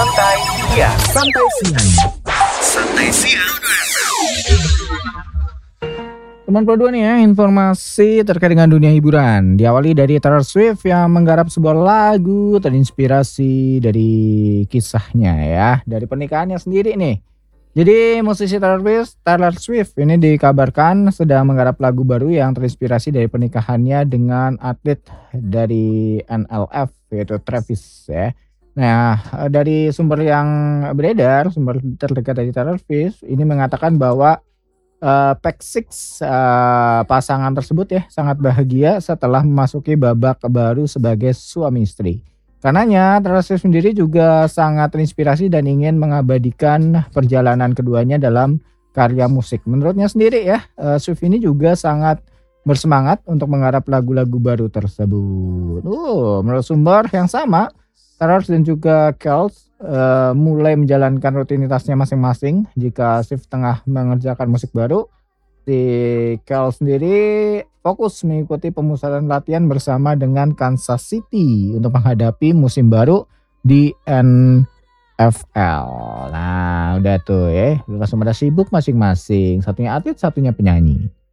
Santai Siang. Santai Siang. Santai Siang. Teman Pro 2 nih ya, informasi terkait dengan dunia hiburan. Diawali dari Taylor Swift yang menggarap sebuah lagu terinspirasi dari kisahnya ya, dari pernikahannya sendiri nih. Jadi musisi Taylor Swift ini dikabarkan sedang menggarap lagu baru yang terinspirasi dari pernikahannya dengan atlet dari NLF yaitu Travis ya. Nah, dari sumber yang beredar, sumber terdekat dari Taylor Swift ini mengatakan bahwa Pack Six pasangan tersebut ya sangat bahagia setelah memasuki babak baru sebagai suami istri. Karenanya Taylor Swift sendiri juga sangat terinspirasi dan ingin mengabadikan perjalanan keduanya dalam karya musik. Menurutnya sendiri ya, Swift ini juga sangat bersemangat untuk menggarap lagu-lagu baru tersebut. Menurut sumber yang sama, Taylor dan juga Kels mulai menjalankan rutinitasnya masing-masing. Jika Swift tengah mengerjakan musik baru, si Kels sendiri fokus mengikuti pemusatan latihan bersama dengan Kansas City untuk menghadapi musim baru di NFL. Nah, udah tuh ya, langsung pada sibuk masing-masing. Satunya atlet, satunya penyanyi.